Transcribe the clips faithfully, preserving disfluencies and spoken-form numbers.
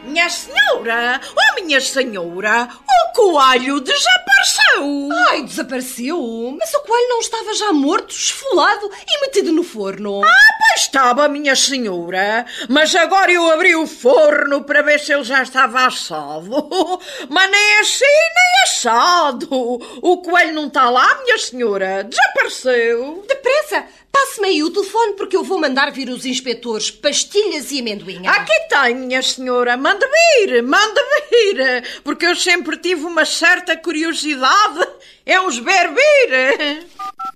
Minha senhora, oh minha senhora, o coelho desapareceu. Ai, desapareceu? Mas o coelho não estava já morto, esfolado e metido no forno? Ah, pois estava, minha senhora. Mas agora eu abri o forno para ver se ele já estava assado. Mas nem assim, nem assado. O coelho não está lá, minha senhora. Desapareceu. Depressa, passe-me aí o telefone porque eu vou mandar vir os inspetores Pastilhas e Amendoinha. Aqui tem, minha senhora. Manda vir, manda vir. Porque eu sempre tive uma certa curiosidade em os ver vir.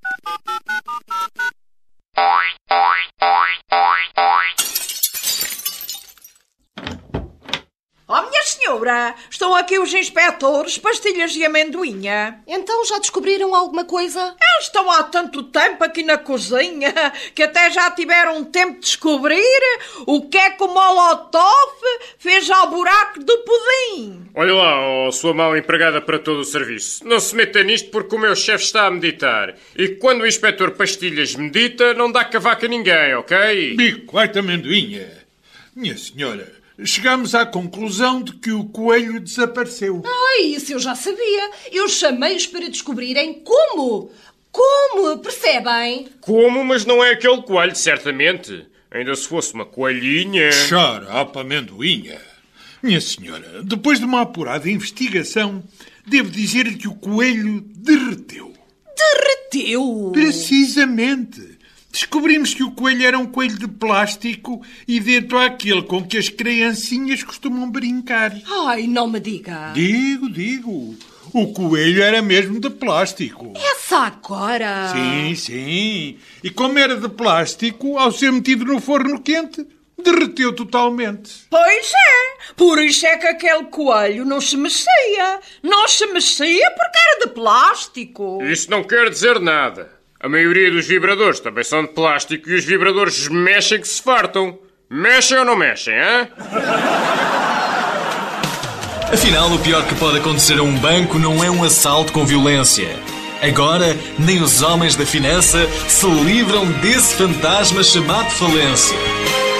Oh, minha senhora, estão aqui os inspetores Pastilhas e Amendoinha. Então já descobriram alguma coisa? Eles estão há tanto tempo aqui na cozinha que até já tiveram tempo de descobrir o que é que o Molotov fez ao buraco do pudim. Olha lá, oh, sua mal empregada para todo o serviço. Não se meta nisto porque o meu chefe está a meditar. E quando o inspetor Pastilhas medita, não dá cavaco a ninguém, ok? Biscoito Amendoinha. Minha senhora, chegamos à conclusão de que o coelho desapareceu. Ai, isso eu já sabia. Eu chamei-os para descobrirem como. Como, percebem? Como, mas não é aquele coelho, certamente. Ainda se fosse uma coelhinha... Xarapa Amendoinha. Minha senhora, depois de uma apurada investigação, devo dizer-lhe que o coelho derreteu. Derreteu? Precisamente. Descobrimos que o coelho era um coelho de plástico idêntico àquele com que as criancinhas costumam brincar. Ai, não me diga. Digo, digo. O coelho era mesmo de plástico. Essa agora? Sim, sim. E como era de plástico, ao ser metido no forno quente, derreteu totalmente. Pois é. Por isso é que aquele coelho não se mexia. Não se mexia porque era de plástico. Isso não quer dizer nada. A maioria dos vibradores também são de plástico e os vibradores mexem que se fartam. Mexem ou não mexem, hã? Afinal, o pior que pode acontecer a um banco não é um assalto com violência. Agora, nem os homens da finança se livram desse fantasma chamado falência.